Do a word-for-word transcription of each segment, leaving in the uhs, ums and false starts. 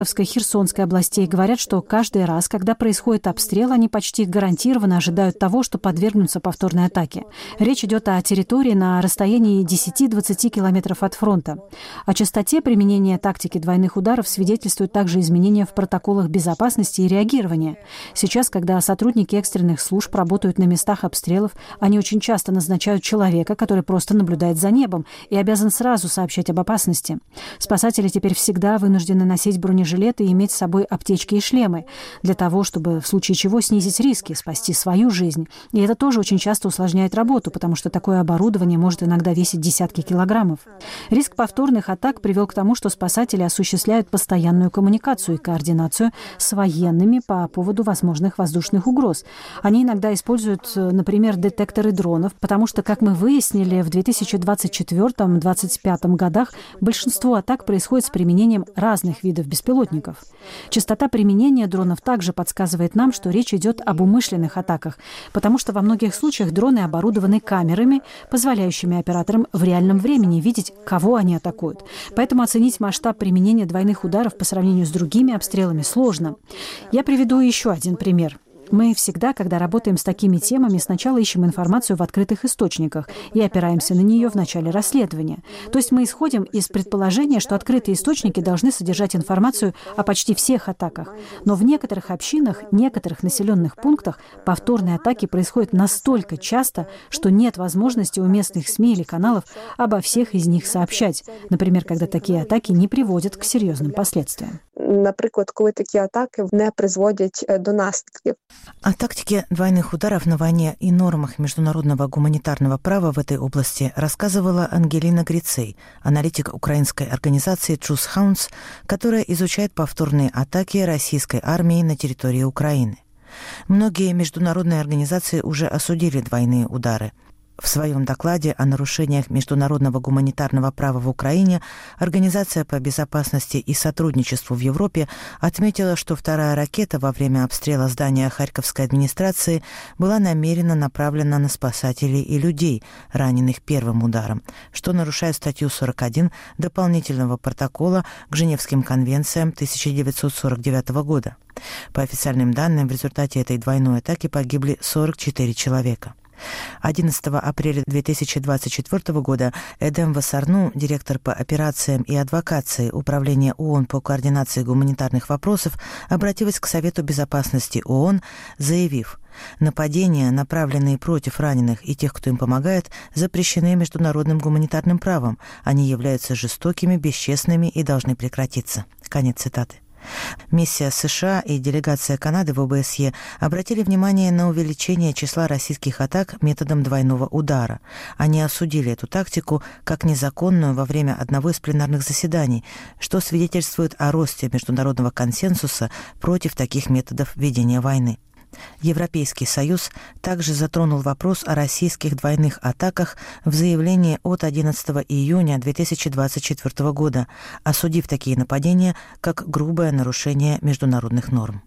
Херсонской областей говорят, что каждый раз, когда происходит обстрел, они почти гарантированно ожидают того, что подвергнутся повторной атаке. Речь идет о территории на расстоянии десять-двадцать километров от фронта. О частоте применения тактики двойных ударов свидетельствуют также изменения в протоколах безопасности и реагирования. Сейчас, когда сотрудники экстренных служб работают на местах обстрелов, они очень часто назначают человека, который просто наблюдает за небом и обязан сразу сообщать об опасности. Спасатели теперь всегда вынуждены носить бронежилеты и иметь с собой аптечки и шлемы для того, чтобы в случае чего снизить риски, спасти свою жизнь. И это тоже очень часто усложняет работу, потому что такое оборудование может иногда весить десятки килограммов. Риск повторных атак привел к тому, что спасатели осуществляют постоянную коммуникацию и координацию с военными по поводу возможных воздушных угроз. Они иногда используют, например, детекторы дронов, потому что, как мы выяснили, в две тысячи двадцать четвёртом — две тысячи двадцать пятом годах большинство атак происходит с применением разных видов беспилотников. Частота применения дронов также подсказывает нам, что речь идет об умышленных атаках, потому что во многих случаях дроны оборудованы камерами, позволяющими операторам в реальном времени видеть, кого они атакуют. Поэтому оценить масштаб применения двойных ударов по сравнению с другими обстрелами сложно. Я приведу еще один пример. Мы всегда, когда работаем с такими темами, сначала ищем информацию в открытых источниках и опираемся на нее в начале расследования. То есть мы исходим из предположения, что открытые источники должны содержать информацию о почти всех атаках. Но в некоторых общинах, некоторых населенных пунктах повторные атаки происходят настолько часто, что нет возможности у местных СМИ или каналов обо всех из них сообщать. Например, когда такие атаки не приводят к серьезным последствиям. Наприклад, коли такі атаки не призводять до наслідків. О тактике двойных ударов на войне и нормах международного гуманитарного права в этой области рассказывала Ангелина Грицей, аналитик украинской организации Truth Hounds, которая изучает повторные атаки российской армии на территории Украины. Многие международные организации уже осудили двойные удары. В своем докладе о нарушениях международного гуманитарного права в Украине Организация по безопасности и сотрудничеству в Европе отметила, что вторая ракета во время обстрела здания Харьковской администрации была намеренно направлена на спасателей и людей, раненых первым ударом, что нарушает статью сорок один дополнительного протокола к Женевским конвенциям тысяча девятьсот сорок девятого года. По официальным данным, в результате этой двойной атаки погибли сорок четыре человека. одиннадцатого апреля две тысячи двадцать четвёртого года Эдем Вассарну, директор по операциям и адвокации Управления ООН по координации гуманитарных вопросов, обратилась к Совету безопасности ООН, заявив: нападения, направленные против раненых и тех, кто им помогает, запрещены международным гуманитарным правом. Они являются жестокими, бесчестными и должны прекратиться. Конец цитаты. Миссия США и делегация Канады в О Бэ С Е обратили внимание на увеличение числа российских атак методом двойного удара. Они осудили эту тактику как незаконную во время одного из пленарных заседаний, что свидетельствует о росте международного консенсуса против таких методов ведения войны. Европейский Союз также затронул вопрос о российских двойных атаках в заявлении от одиннадцатого июня две тысячи двадцать четвёртого года, осудив такие нападения как грубое нарушение международных норм.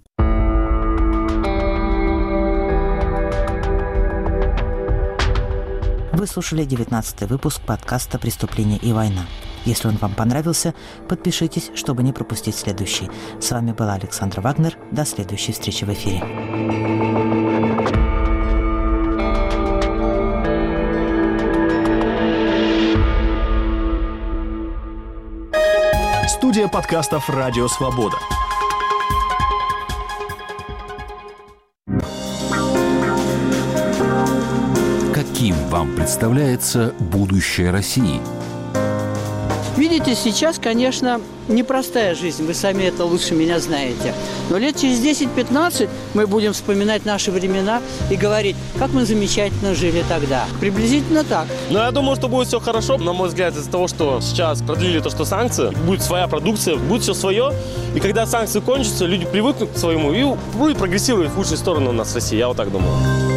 Вы слушали девятнадцатый выпуск подкаста «Преступление и война». Если он вам понравился, подпишитесь, чтобы не пропустить следующий. С вами была Александра Вагнер. До следующей встречи в эфире. Студия подкастов «Радио Свобода». Каким вам представляется будущее России? Видите, сейчас, конечно, непростая жизнь, вы сами это лучше меня знаете. Но лет через десять-пятнадцать мы будем вспоминать наши времена и говорить, как мы замечательно жили тогда. Приблизительно так. Но я думаю, что будет все хорошо. На мой взгляд, из-за того, что сейчас продлили то, что санкции, будет своя продукция, будет все свое. И когда санкции кончатся, люди привыкнут к своему и будет прогрессировать в лучшую сторону у нас в России. Я вот так думаю.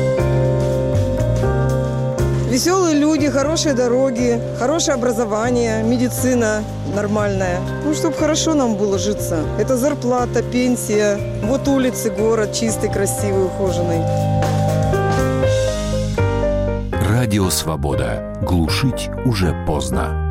Веселые люди, хорошие дороги, хорошее образование, медицина нормальная. Ну, чтобы хорошо нам было житься. Это зарплата, пенсия. Вот улицы, город чистый, красивый, ухоженный. Радио Свобода. Глушить уже поздно.